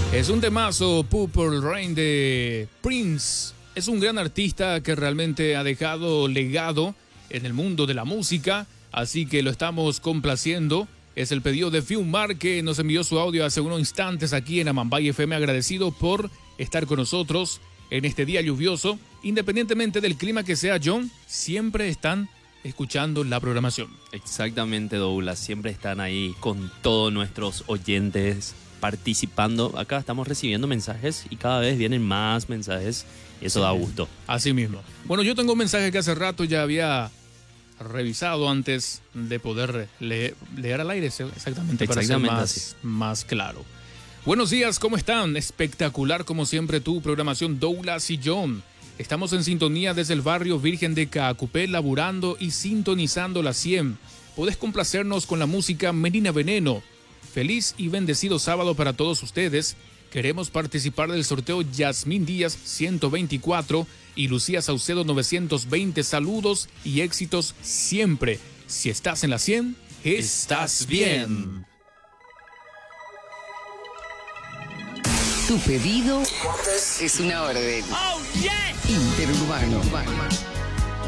Es un temazo, Purple Rain de Prince. Es un gran artista que realmente ha dejado legado en el mundo de la música, así que lo estamos complaciendo. Es el pedido de Fiumar, que nos envió su audio hace unos instantes aquí en Amambay FM, agradecido por estar con nosotros en este día lluvioso. Independientemente del clima que sea, John, siempre están escuchando la programación. Exactamente, Douglas, siempre están ahí con todos nuestros oyentes participando. Acá estamos recibiendo mensajes y cada vez vienen más mensajes y eso da gusto. Así mismo. Bueno, yo tengo un mensaje que hace rato ya había revisado antes de poder leer al aire exactamente para ser más claro. Buenos días, ¿cómo están? Espectacular como siempre tu programación, Douglas y John. Estamos en sintonía desde el barrio Virgen de Caacupé, laburando y sintonizando la 100. Podés complacernos con la música Menina Veneno. Feliz y bendecido sábado para todos ustedes. Queremos participar del sorteo Yasmín Díaz 124 y Lucía Saucedo 920. Saludos y éxitos siempre. Si estás en la 100, estás bien. Tu pedido es una orden. Oh, yeah. Interurbano.